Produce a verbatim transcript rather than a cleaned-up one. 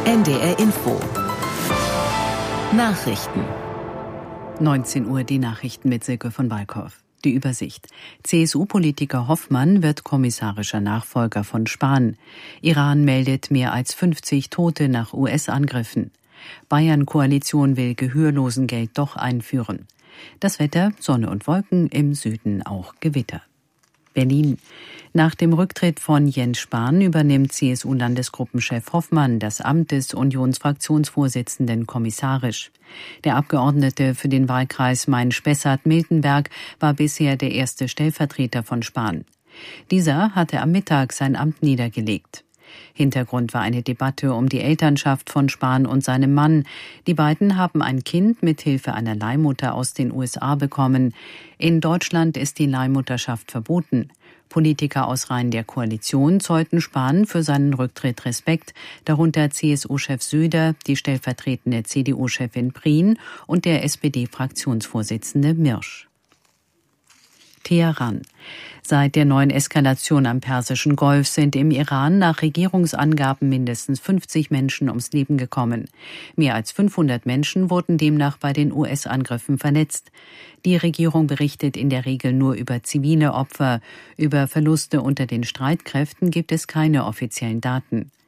N D R Info Nachrichten. neunzehn Uhr die Nachrichten mit Silke von Walkow. Die Übersicht. C S U-Politiker Hoffmann wird kommissarischer Nachfolger von Spahn. Iran meldet mehr als fünfzig Tote nach U S-Angriffen. Bayern-Koalition will Gehörlosengeld doch einführen. Das Wetter, Sonne und Wolken, im Süden auch Gewitter. Berlin. Nach dem Rücktritt von Jens Spahn übernimmt C S U-Landesgruppenchef Hoffmann das Amt des Unionsfraktionsvorsitzenden kommissarisch. Der Abgeordnete für den Wahlkreis Main-Spessart-Miltenberg war bisher der erste Stellvertreter von Spahn. Dieser hatte am Mittag sein Amt niedergelegt. Hintergrund war eine Debatte um die Elternschaft von Spahn und seinem Mann. Die beiden haben ein Kind mit Hilfe einer Leihmutter aus den U S A bekommen. In Deutschland ist die Leihmutterschaft verboten. Politiker aus Reihen der Koalition zollten Spahn für seinen Rücktritt Respekt, darunter C S U-Chef Söder, die stellvertretende C D U-Chefin Prien und der S P D-Fraktionsvorsitzende Mirsch. Teheran. Seit der neuen Eskalation am Persischen Golf sind im Iran nach Regierungsangaben mindestens fünfzig Menschen ums Leben gekommen. Mehr als fünfhundert Menschen wurden demnach bei den U S-Angriffen verletzt. Die Regierung berichtet in der Regel nur über zivile Opfer. Über Verluste unter den Streitkräften gibt es keine offiziellen Daten.